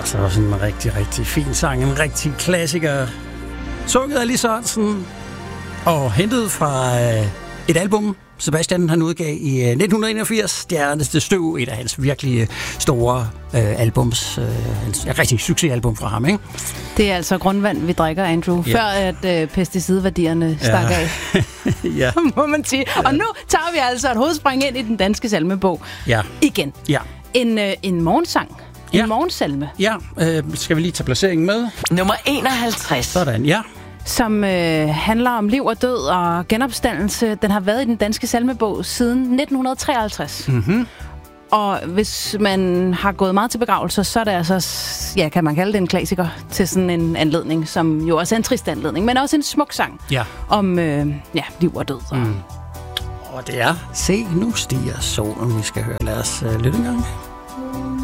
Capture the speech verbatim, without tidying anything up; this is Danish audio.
Altså også en rigtig, rigtig fin sang. En rigtig klassiker. Sunget af Lis Sørensen. Og hentet fra øh, et album, Sebastian han udgav i øh, nitten enogfirs. Stjernes til støv. Et af hans virkelig store øh, albums. Øh, en rigtig succesalbum fra ham, ikke? Det er altså grundvand, vi drikker, Andrew. Ja. Før at øh, pesticidværdierne stak ja. af. Ja. Må man sige. Ja. Og nu tager vi altså et hovedspring ind i den danske salmebog. Ja. Igen. Ja. En, øh, en morgensang. En ja. morgensalme. Ja, øh, skal vi lige tage placeringen med? Nummer enoghalvtreds. Sådan, ja. Som øh, handler om liv og død og genopstandelse. Den har været i den danske salmebog siden nitten treoghalvtreds. Mhm. Og hvis man har gået meget til begravelser, så er det altså, ja, kan man kalde det en klassiker til sådan en anledning, som jo også er en trist anledning, men også en smuk sang Ja. om øh, ja, liv og død. Mm. Og det er Se, nu stiger solen, vi skal høre. Lad os øh, lytte en gang.